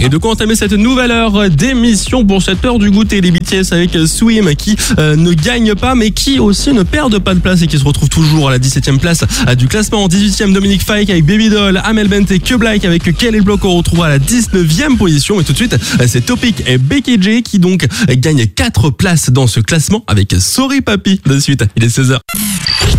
Et de quoi entamer cette nouvelle heure d'émission pour cette heure du goûter, les BTS avec Swim qui ne gagne pas mais qui aussi ne perdent pas de place et qui se retrouve toujours à la 17e place du classement. En 18e, Dominique Fike avec Baby Doll, Amel Bent et Que Black avec Kelly Block on retrouve à la 19e position. Et tout de suite, c'est Topic et Becky J qui donc gagnent 4 places dans ce classement avec Sorry Papi. De suite, il est 16h.